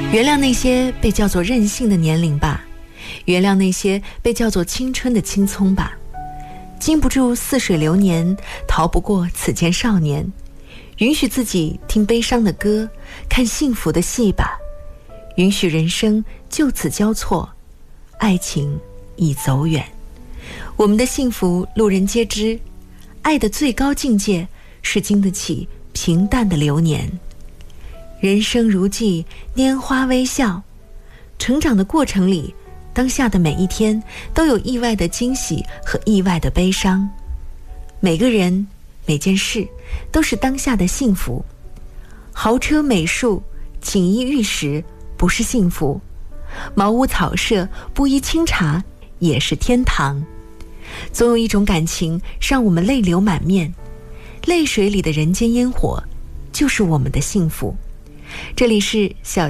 原谅那些被叫做任性的年龄吧，原谅那些被叫做青春的青葱吧。经不住似水流年，逃不过此间少年。允许自己听悲伤的歌，看幸福的戏吧。允许人生就此交错，爱情已走远。我们的幸福路人皆知，爱的最高境界是经得起平淡的流年。人生如寄，拈花微笑。成长的过程里，当下的每一天都有意外的惊喜和意外的悲伤。每个人每件事都是当下的幸福。豪车美术，锦衣玉食不是幸福，茅屋草舍，布衣清茶也是天堂。总有一种感情让我们泪流满面，泪水里的人间烟火就是我们的幸福。这里是小